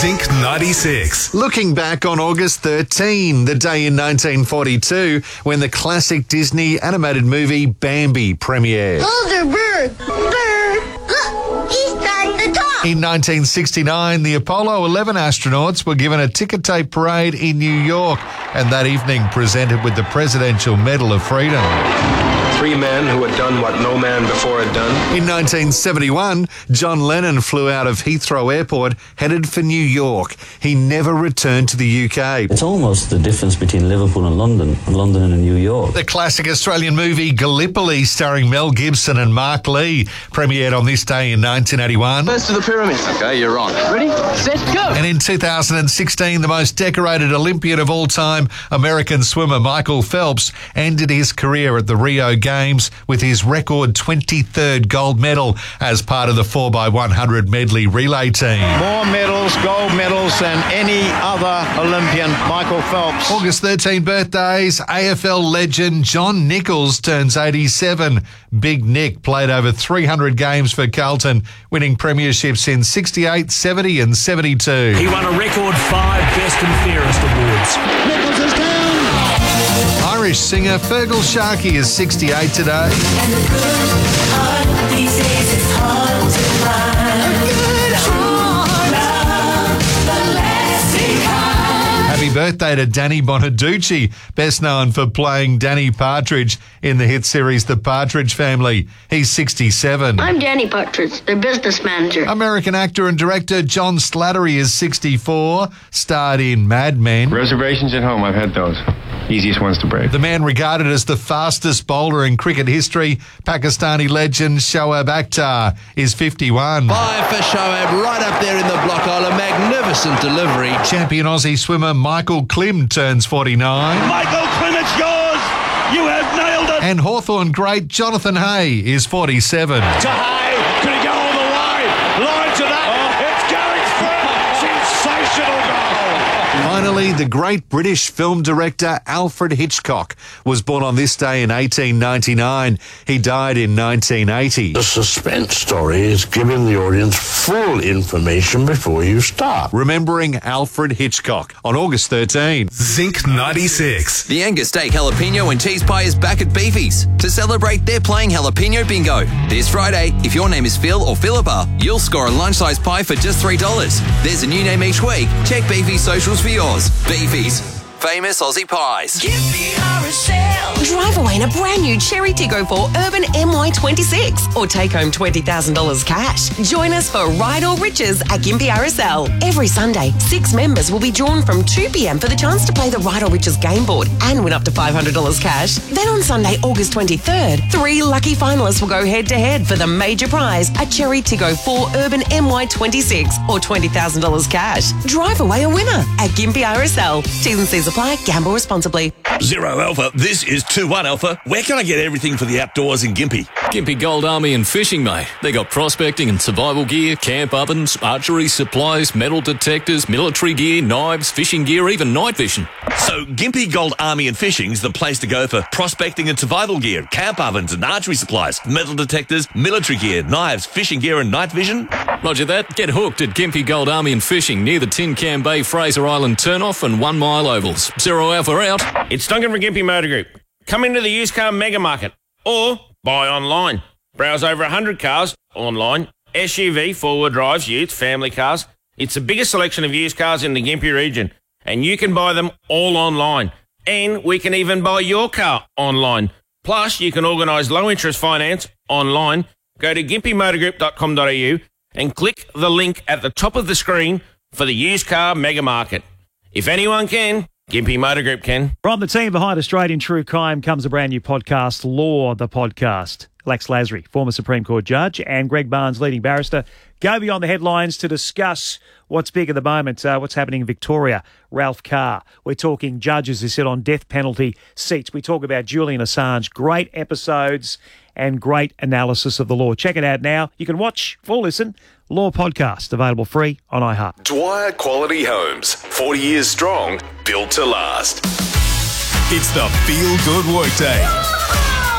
Zinc 96. Looking back on August 13, the day in 1942 when the classic Disney animated movie Bambi premiered. Older bird. Look, he's starting to talk. In 1969, the Apollo 11 astronauts were given a ticker tape parade in New York and that evening presented with the Presidential Medal of Freedom. 3 men who had done what no man before had done. In 1971, John Lennon flew out of Heathrow Airport, headed for New York. He never returned to the UK. It's almost the difference between Liverpool and London and New York. The classic Australian movie Gallipoli, starring Mel Gibson and Mark Lee, premiered on this day in 1981. First to the pyramids. Okay, you're on. Ready, set, go. And in 2016, the most decorated Olympian of all time, American swimmer Michael Phelps, ended his career at the Rio Games with his record 23rd gold medal as part of the 4x100 medley relay team. More medals, gold medals than any other Olympian, Michael Phelps. August 13 birthdays, AFL legend John Nichols turns 87. Big Nick played over 300 games for Carlton, winning premierships in 68, 70 and 72. He won a record 5 Best and Fairest awards. Nichols is down. Irish singer Fergal Sharkey is 68 today. And a good heart these days is hard to find. A good heart, love, the lasting kind. Happy birthday to Danny Bonaducci, best known for playing Danny Partridge in the hit series The Partridge Family. He's 67. I'm Danny Partridge, the business manager. American actor and director John Slattery is 64, starred in Mad Men. Reservations at home, I've had those. Easiest ones to break. The man regarded as the fastest bowler in cricket history, Pakistani legend Shoaib Akhtar, is 51. 5 for Shoaib, right up there in the block hole. A magnificent delivery. Champion Aussie swimmer Michael Klim turns 49. Michael Klim, it's yours. You have nailed it. And Hawthorn great Jonathan Hay is 47. To Hay, could he go all the way? Line to that. It's going through. Sensational goal. Finally, the great British film director Alfred Hitchcock was born on this day in 1899. He died in 1980. The suspense story is giving the audience full information before you start. Remembering Alfred Hitchcock on August 13. Zinc 96. The Angus Steak Jalapeno and Cheese Pie is back at Beefy's. To celebrate, they're playing Jalapeno Bingo. This Friday, if your name is Phil or Philippa, you'll score a lunch-sized pie for just $3. There's a new name each week. Check Beefy's socials for yours. Beefy's, famous Aussie pies. Drive away in a brand new Cherry Tiggo 4 Urban MY26 or take home $20,000 cash. Join us for Ride or Riches at Gympie RSL. Every Sunday, 6 members will be drawn from 2 p.m. for the chance to play the Ride or Riches game board and win up to $500 cash. Then on Sunday, August 23rd, 3 lucky finalists will go head-to-head for the major prize, a Cherry Tiggo 4 Urban MY26 or $20,000 cash. Drive away a winner at Gympie RSL. T's and C's apply. Gamble responsibly. 0 Alpha, this is 2-1 Alpha. Where can I get everything for the outdoors in Gympie? Gympie Gold Army and Fishing, mate. They got prospecting and survival gear, camp ovens, archery supplies, metal detectors, military gear, knives, fishing gear, even night vision. So Gympie Gold Army and Fishing's the place to go for prospecting and survival gear, camp ovens and archery supplies, metal detectors, military gear, knives, fishing gear and night vision. Roger that. Get hooked at Gympie Gold Army and Fishing near the Tin Can Bay Fraser Island turnoff and 1 Mile Ovals. 0 Alpha out. It's Duncan from Gympie Motor Group. Come into the used car mega market or buy online. Browse over 100 cars online, SUV, four-wheel drives, youth, family cars. It's the biggest selection of used cars in the Gympie region, and you can buy them all online. And we can even buy your car online. Plus, you can organise low-interest finance online. Go to gympiemotorgroup.com.au and click the link at the top of the screen for the used car mega market. If anyone can, Gympie Motor Group can. From the team behind Australian True Crime comes a brand new podcast, Law, the Podcast. Lex Lasry, former Supreme Court judge, and Greg Barnes, leading barrister, go beyond the headlines to discuss what's big at the moment, what's happening in Victoria. Ralph Carr. We're talking judges who sit on death penalty seats. We talk about Julian Assange. Great episodes and great analysis of the law. Check it out now. You can watch or listen. Law Podcast, available free on iHeart. Dwyer Quality Homes, 40 years strong, built to last. It's the Feel Good Workday.